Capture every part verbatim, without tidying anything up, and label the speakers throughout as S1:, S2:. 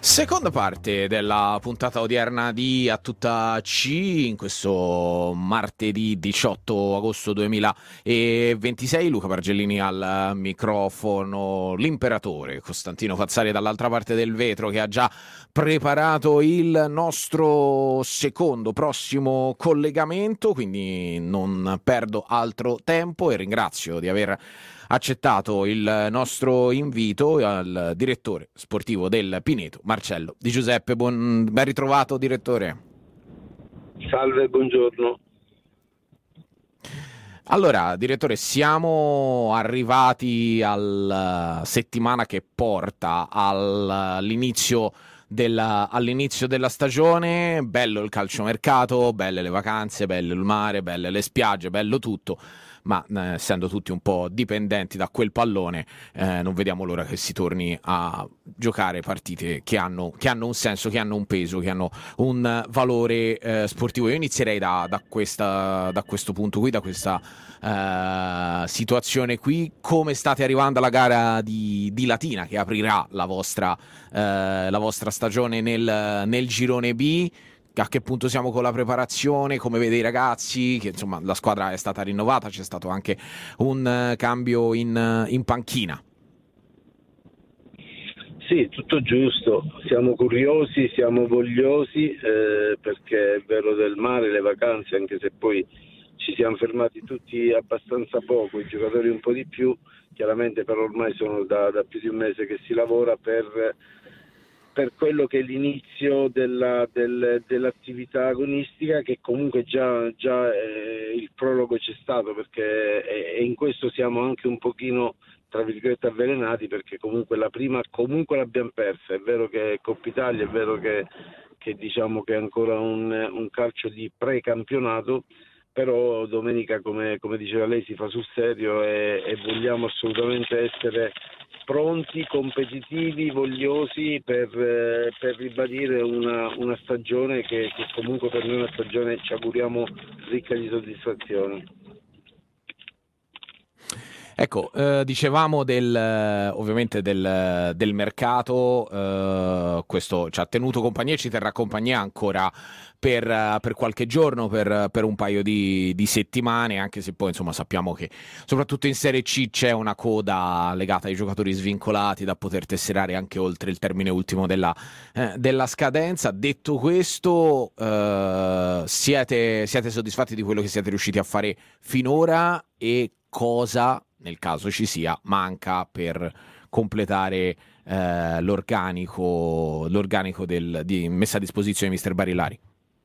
S1: Seconda parte della puntata odierna di A Tutta C, in questo martedì diciotto agosto duemilaventisei. Luca Bargellini al microfono, l'imperatore Costantino Fazzari dall'altra parte del vetro, che ha già preparato il nostro secondo prossimo collegamento, quindi non perdo altro tempo e ringrazio di aver accettato il nostro invito al direttore sportivo del Pineto, Marcello Di Giuseppe. Buon, ben ritrovato, direttore.
S2: Salve, buongiorno.
S1: Allora, direttore, siamo arrivati alla settimana che porta all'inizio della, all'inizio della stagione. Bello il calciomercato, belle le vacanze, bello il mare, belle le spiagge, bello tutto. Ma eh, essendo tutti un po' dipendenti da quel pallone, eh, non vediamo l'ora che si torni a giocare partite che hanno, che hanno un senso, che hanno un peso, che hanno un valore eh, sportivo. Io inizierei da, da, questa, da questo punto qui, da questa eh, situazione qui. Come state arrivando alla gara di, di Latina, che aprirà la vostra, eh, la vostra stagione nel, nel girone B? A che punto siamo con la preparazione, come vede i ragazzi, che insomma la squadra è stata rinnovata, c'è stato anche un uh, cambio in, uh, in panchina.
S2: Sì, tutto giusto, siamo curiosi, siamo vogliosi, eh, perché è vero del mare, le vacanze, anche se poi ci siamo fermati tutti abbastanza poco, i giocatori un po' di più, chiaramente però ormai sono da, da più di un mese che si lavora per... per quello che è l'inizio della, del, dell'attività agonistica, che comunque già, già eh, il prologo c'è stato, perché e, e in questo siamo anche un pochino tra virgolette avvelenati, perché comunque la prima comunque l'abbiamo persa. È vero che è Coppa Italia, è vero che, che diciamo che è ancora un, un calcio di pre-campionato, però domenica, come, come diceva lei, si fa sul serio e, e vogliamo assolutamente essere pronti, competitivi, vogliosi per, eh, per ribadire una, una stagione che, che comunque per noi è una stagione, ci auguriamo, ricca di soddisfazioni.
S1: Ecco, eh, dicevamo del, eh, ovviamente del, del mercato, eh, questo ci ha tenuto compagnia e ci terrà compagnia ancora per, eh, per qualche giorno, per, per un paio di, di settimane, anche se poi insomma sappiamo che soprattutto in Serie C c'è una coda legata ai giocatori svincolati da poter tesserare anche oltre il termine ultimo della, eh, della scadenza. Detto questo, eh, siete, siete soddisfatti di quello che siete riusciti a fare finora e cosa, nel caso ci sia, manca per completare eh, l'organico, l'organico del, di messa a disposizione di mister Barilari?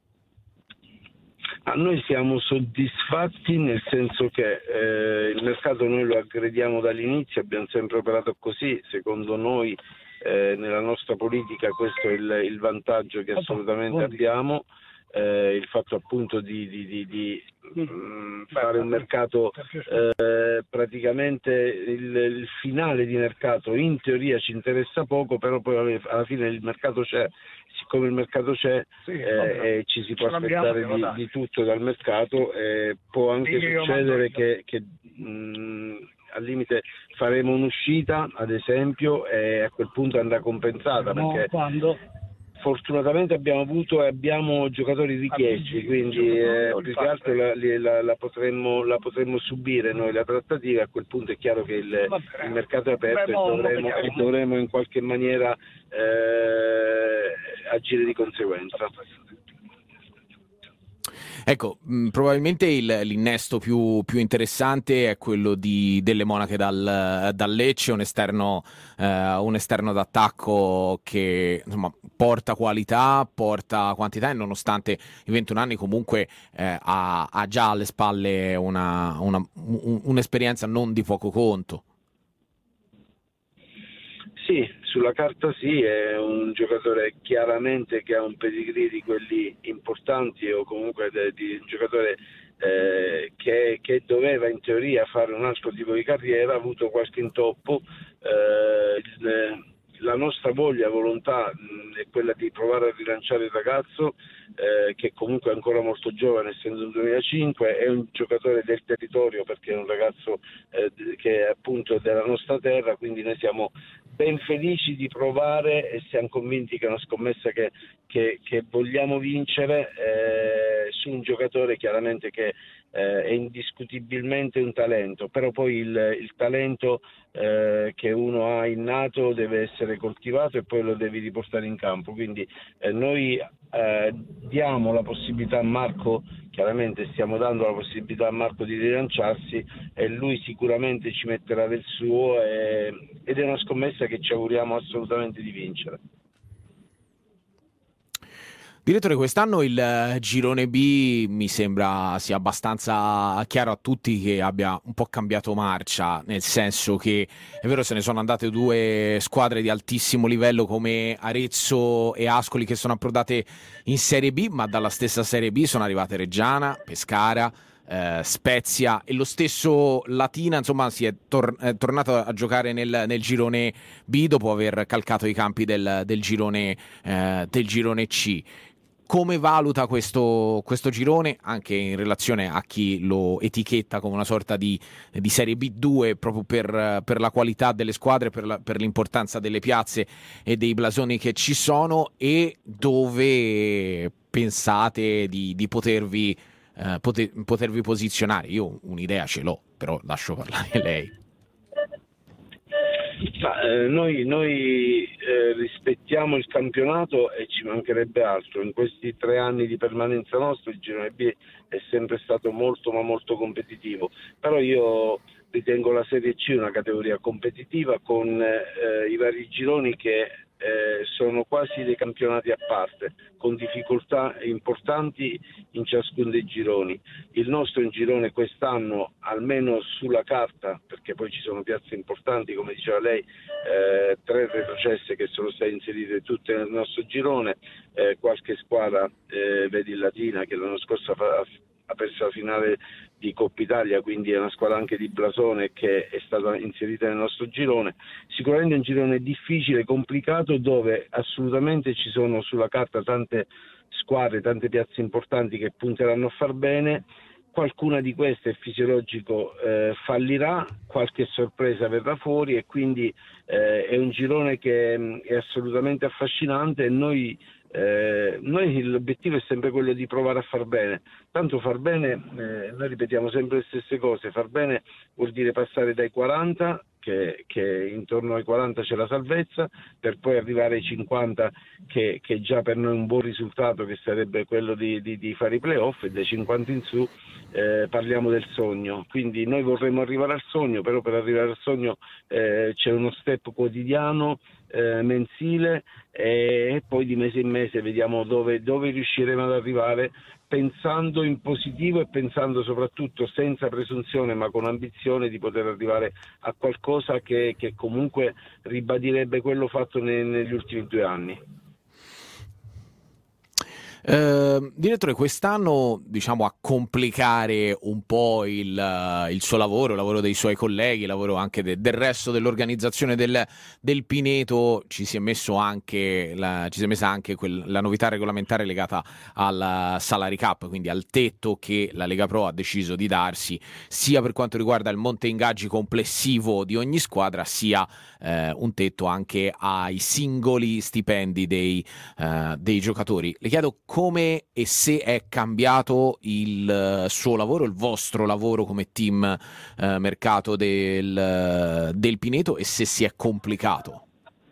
S2: Ah, noi siamo soddisfatti nel senso che eh, il mercato noi lo aggrediamo dall'inizio, abbiamo sempre operato così, secondo noi eh, nella nostra politica questo è il, il vantaggio che assolutamente abbiamo. Eh, il fatto appunto di, di, di, di mh, fare un mercato eh, praticamente il, il finale di mercato in teoria ci interessa poco, però poi alla fine il mercato c'è, siccome il mercato c'è eh, e ci si può aspettare di, di tutto dal mercato, eh, può anche succedere che, che mh, al limite faremo un'uscita ad esempio e a quel punto andrà compensata, perché quando? Fortunatamente abbiamo avuto e abbiamo giocatori richiesti, quindi eh, più che altro la, la, la, potremmo, la potremmo subire noi la trattativa. A quel punto è chiaro che il, il mercato è aperto e dovremo, e dovremo in qualche maniera eh, agire di conseguenza.
S1: Ecco, mh, probabilmente il, l'innesto più, più interessante è quello di, delle Monache dal, dal Lecce, un esterno, eh, un esterno d'attacco che insomma porta qualità, porta quantità e nonostante i ventuno anni comunque eh, ha, ha già alle spalle una, una, un, un'esperienza non di poco conto.
S2: Sì, sulla carta sì, è un giocatore chiaramente che ha un pedigree di quelli importanti, o comunque de, di un giocatore eh, che, che doveva in teoria fare un altro tipo di carriera, ha avuto qualche intoppo, eh, il, la nostra voglia e volontà mh, è quella di provare a rilanciare il ragazzo, eh, che comunque è ancora molto giovane, essendo del duemilacinque, è un giocatore del territorio perché è un ragazzo eh, che è appunto della nostra terra, quindi noi siamo ben felici di provare e siamo convinti che è una scommessa che, che, che vogliamo vincere eh, su un giocatore chiaramente che eh, è indiscutibilmente un talento, però poi il, il talento eh, che uno ha innato deve essere coltivato e poi lo devi riportare in campo, quindi eh, noi eh, diamo la possibilità a Marco, chiaramente stiamo dando la possibilità a Marco di rilanciarsi e lui sicuramente ci metterà del suo e, ed è una scommessa che ci auguriamo assolutamente di vincere.
S1: Direttore, quest'anno il girone B mi sembra sia abbastanza chiaro a tutti che abbia un po' cambiato marcia, nel senso che è vero se ne sono andate due squadre di altissimo livello come Arezzo e Ascoli che sono approdate in Serie B, ma dalla stessa Serie B sono arrivate Reggiana, Pescara, eh, Spezia e lo stesso Latina, insomma si è, tor- è tornato a giocare nel, nel girone B dopo aver calcato i campi del, del, girone, eh, del girone C. Come valuta questo, questo girone, anche in relazione a chi lo etichetta come una sorta di, di Serie B due, proprio per, per la qualità delle squadre, per, la, per l'importanza delle piazze e dei blasoni che ci sono, e dove pensate di, di potervi, eh, poter, potervi posizionare? Io un'idea ce l'ho, però lascio parlare lei.
S2: Ma, eh, noi noi eh, rispettiamo il campionato e ci mancherebbe altro. In questi tre anni di permanenza nostra il girone B è sempre stato molto ma molto competitivo, però io ritengo la Serie C una categoria competitiva con eh, i vari gironi che eh, sono quasi dei campionati a parte, con difficoltà importanti in ciascuno dei gironi. Il nostro è un girone quest'anno, almeno sulla carta, perché poi ci sono piazze importanti, come diceva lei, eh, tre retrocesse che sono state inserite tutte nel nostro girone, eh, qualche squadra, eh, vedi il Latina che l'anno scorso ha, ha perso la finale di Coppa Italia, quindi è una squadra anche di blasone che è stata inserita nel nostro girone. Sicuramente è un girone difficile, complicato, dove assolutamente ci sono sulla carta tante squadre, tante piazze importanti che punteranno a far bene. Qualcuna di queste è fisiologico, eh, fallirà, qualche sorpresa verrà fuori e quindi eh, è un girone che mh, è assolutamente affascinante e noi Eh, noi l'obiettivo è sempre quello di provare a far bene, tanto far bene, eh, noi ripetiamo sempre le stesse cose, far bene vuol dire passare dai quaranta, che, che intorno ai quaranta c'è la salvezza, per poi arrivare ai cinquanta che, che già per noi è un buon risultato, che sarebbe quello di, di, di fare i playoff, e dai cinquanta in su eh, parliamo del sogno, quindi noi vorremmo arrivare al sogno, però per arrivare al sogno eh, c'è uno step quotidiano, Eh, mensile e, e poi di mese in mese vediamo dove, dove riusciremo ad arrivare, pensando in positivo e pensando soprattutto senza presunzione ma con ambizione di poter arrivare a qualcosa che, che comunque ribadirebbe quello fatto ne, negli ultimi due anni.
S1: Uh, direttore, quest'anno, diciamo, a complicare un po' il, uh, il suo lavoro, il lavoro dei suoi colleghi, il lavoro anche de- del resto dell'organizzazione del, del Pineto, ci si è messo anche la, ci si è messa anche quel, la novità regolamentare legata al salary cap, quindi al tetto che la Lega Pro ha deciso di darsi, sia per quanto riguarda il monte ingaggi complessivo di ogni squadra, sia eh, un tetto anche ai singoli stipendi dei, uh, dei giocatori. Le chiedo come e se è cambiato il suo lavoro, il vostro lavoro come team eh, mercato del, del Pineto, e se si è complicato.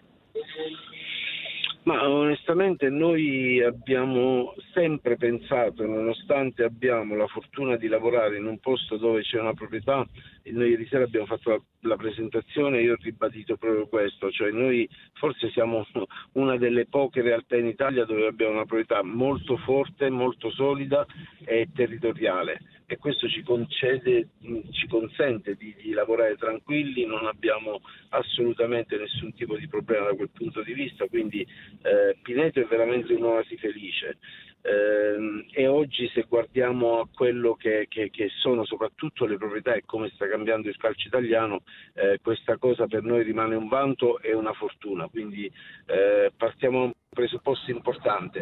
S2: Ma onestamente noi abbiamo sempre pensato, nonostante abbiamo la fortuna di lavorare in un posto dove c'è una proprietà, e noi ieri sera abbiamo fatto la, la presentazione e io ho ribadito proprio questo, cioè noi forse siamo una delle poche realtà in Italia dove abbiamo una proprietà molto forte, molto solida e territoriale, e questo ci concede, ci consente di, di lavorare tranquilli, non abbiamo assolutamente nessun tipo di problema da quel punto di vista, quindi eh, Pineto è veramente un'oasi felice. Ehm, e oggi, se guardiamo a quello che, che, che sono soprattutto le proprietà e come sta cambiando il calcio italiano, eh, questa cosa per noi rimane un vanto e una fortuna, quindi eh, partiamo da un presupposto importante.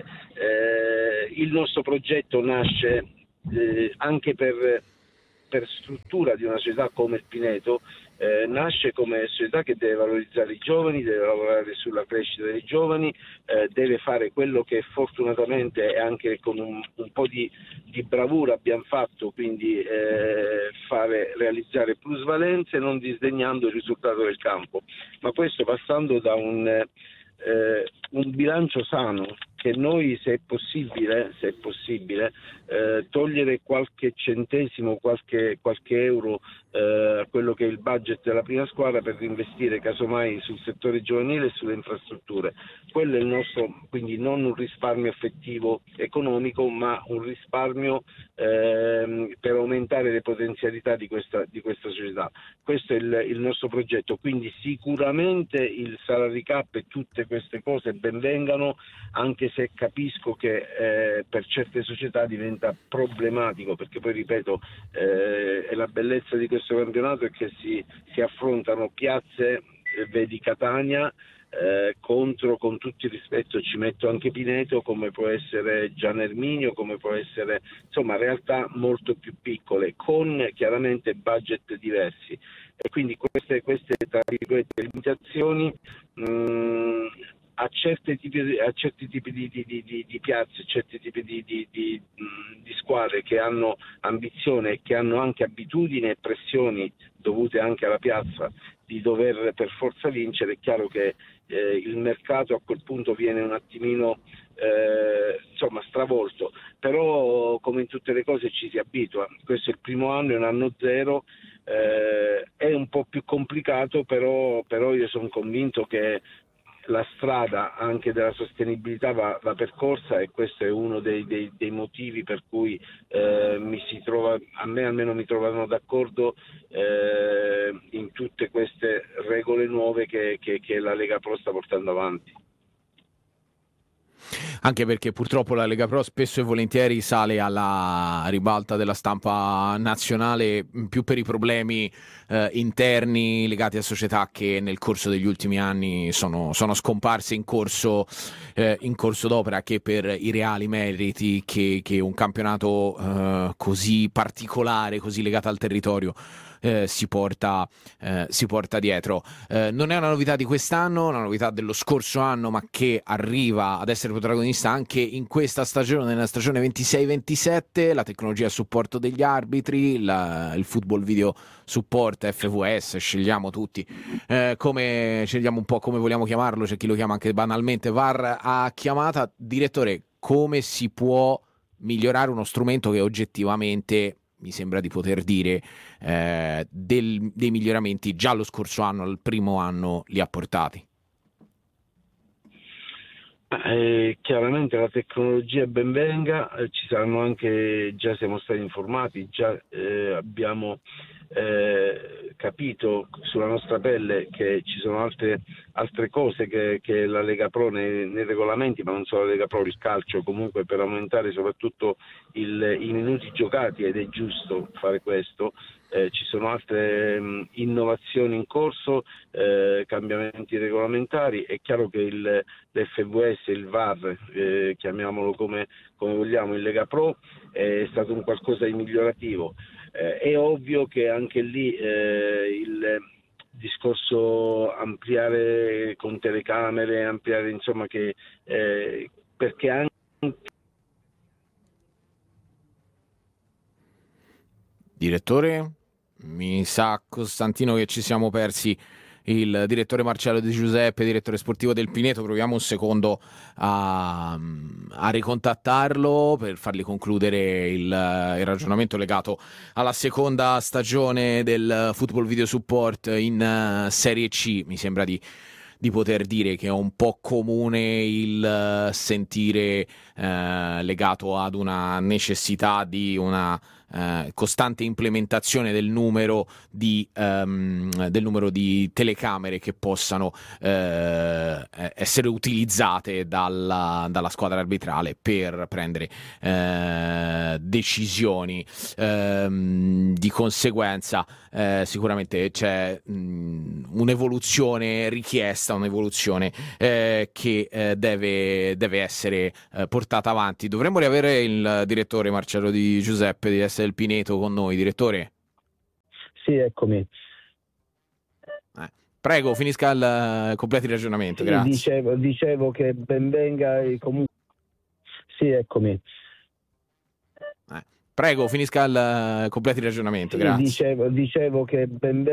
S2: Eh, il nostro progetto nasce eh, anche per, per struttura di una società come il Pineto. Eh, nasce come società che deve valorizzare i giovani, deve lavorare sulla crescita dei giovani, eh, deve fare quello che fortunatamente e anche con un, un po' di, di bravura abbiamo fatto, quindi eh, fare, realizzare plusvalenze non disdegnando il risultato del campo, ma questo passando da un, eh, un bilancio sano, che noi, se è possibile, se è possibile eh, togliere qualche centesimo, qualche, qualche euro eh, a quello che è il budget della prima squadra per investire casomai sul settore giovanile e sulle infrastrutture. Quello è il nostro, quindi non un risparmio effettivo economico, ma un risparmio eh, per aumentare le potenzialità di questa, di questa società. Questo è il, il nostro progetto, quindi sicuramente il salary cap e tutte queste cose benvengano, anche se capisco che eh, per certe società diventa problematico, perché poi, ripeto, eh, è la bellezza di questo campionato è che si, si affrontano piazze, eh, vedi Catania, eh, contro, con tutto il rispetto ci metto anche Pineto, come può essere Gian Erminio, come può essere, insomma, realtà molto più piccole, con chiaramente budget diversi, e quindi queste, queste tra virgolette limitazioni mh, a certi tipi, a certi tipi di, di, di, di piazze, certi tipi di, di, di, di squadre che hanno ambizione e che hanno anche abitudini e pressioni dovute anche alla piazza di dover per forza vincere. È chiaro che eh, il mercato a quel punto viene un attimino eh, insomma stravolto, però come in tutte le cose ci si abitua. Questo è il primo anno, è un anno zero, eh, è un po' più complicato, però, però io sono convinto che la strada anche della sostenibilità va, va percorsa, e questo è uno dei, dei, dei motivi per cui eh, mi si trova, a me almeno mi trovano d'accordo eh, in tutte queste regole nuove che, che, che la Lega Pro sta portando avanti.
S1: Anche perché purtroppo la Lega Pro spesso e volentieri sale alla ribalta della stampa nazionale più per i problemi eh, interni legati a società che nel corso degli ultimi anni sono, sono scomparse in corso, eh, in corso d'opera, che per i reali meriti che, che un campionato eh, così particolare, così legato al territorio Eh, si, porta, eh, si porta dietro. Eh, non è una novità di quest'anno, una novità dello scorso anno, ma che arriva ad essere protagonista anche in questa stagione, nella stagione ventisei ventisette. La tecnologia a supporto degli arbitri, la, il football video support, F V S, scegliamo tutti eh, come scegliamo un po' come vogliamo chiamarlo, c'è chi lo chiama anche banalmente V A R a chiamata. Direttore, come si può migliorare uno strumento che oggettivamente, mi sembra di poter dire, eh, del, dei miglioramenti già lo scorso anno, al primo anno, li ha portati?
S2: Eh, chiaramente la tecnologia ben venga, eh, ci saranno anche, già siamo stati informati, già eh, abbiamo eh, capito sulla nostra pelle che ci sono altre, altre cose che, che la Lega Pro nei, nei regolamenti, ma non solo la Lega Pro, il calcio comunque, per aumentare soprattutto il, i minuti giocati, ed è giusto fare questo. Eh, ci sono altre mh, innovazioni in corso, eh, cambiamenti regolamentari. È chiaro che il, l'F V S, il V A R, eh, chiamiamolo come, come vogliamo, in Lega Pro, è stato un qualcosa di migliorativo. Eh, è ovvio che anche lì eh, il discorso ampliare con telecamere, ampliare, insomma, che eh, perché anche
S1: Direttore, mi sa, Costantino, che ci siamo persi il direttore Marcello Di Giuseppe, direttore sportivo del Pineto. Proviamo un secondo a, a ricontattarlo per fargli concludere il, il ragionamento legato alla seconda stagione del football video support in uh, Serie C. Mi sembra di di poter dire che è un po' comune il sentire eh, legato ad una necessità di una eh, costante implementazione del numero di, um, del numero di telecamere che possano eh, essere utilizzate dalla, dalla squadra arbitrale per prendere eh, decisioni. Ehm, di conseguenza eh, sicuramente c'è mh, un'evoluzione richiesta, un'evoluzione eh, che eh, deve, deve essere eh, portata avanti. Dovremmo riavere il direttore Marcello Di Giuseppe di S L Pineto con noi. Direttore?
S2: Sì, eccomi.
S1: Eh, prego, finisca il completi il ragionamento,
S2: Sì,
S1: grazie.
S2: Dicevo, dicevo che ben venga e comunque... Sì, eccomi.
S1: Eh, prego, finisca il completi il ragionamento,
S2: Sì,
S1: grazie.
S2: Dicevo, dicevo che ben venga